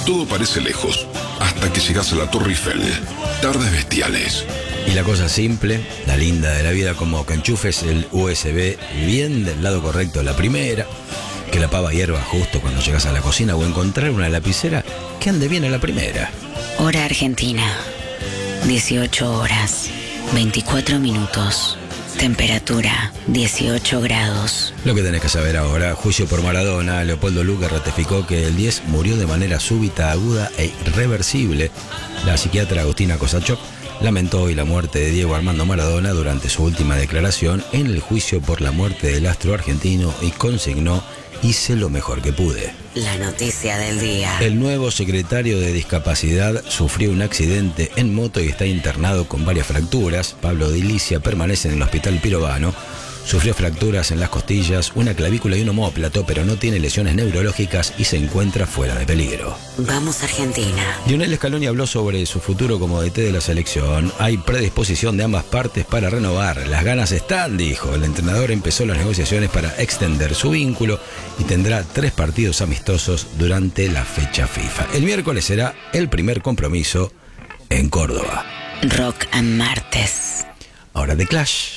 Todo parece lejos, hasta que llegas a la Torre Eiffel. Tardes bestiales. Y la cosa simple, la linda de la vida, como que enchufes el USB bien del lado correcto la primera, que la pava hierva justo cuando llegas a la cocina, o encontrar una lapicera que ande bien a la primera. Hora Argentina, 18 horas, 24 minutos. Temperatura, 18 grados. Lo que tenés que saber ahora: juicio por Maradona. Leopoldo Luque ratificó que el 10 murió de manera súbita, aguda e irreversible. La psiquiatra Agustina Kosachov lamentó hoy la muerte de Diego Armando Maradona durante su última declaración en el juicio por la muerte del astro argentino y consignó: hice lo mejor que pude. La noticia del día. El nuevo secretario de Discapacidad sufrió un accidente en moto y está internado con varias fracturas. Pablo Di Licia permanece en el hospital Pirovano. Sufrió fracturas en las costillas, una clavícula y un omóplato, pero no tiene lesiones neurológicas y se encuentra fuera de peligro. Vamos Argentina. Lionel Scaloni habló sobre su futuro como DT de la selección. Hay predisposición de ambas partes para renovar. Las ganas están, dijo. El entrenador empezó las negociaciones para extender su vínculo y tendrá 3 partidos amistosos durante la fecha FIFA. El miércoles será el primer compromiso en Córdoba. Rock and Martes. Ahora The Clash.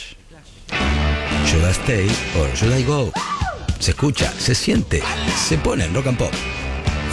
Should I stay or should I go? Se escucha, se siente, se pone en Rock and Pop.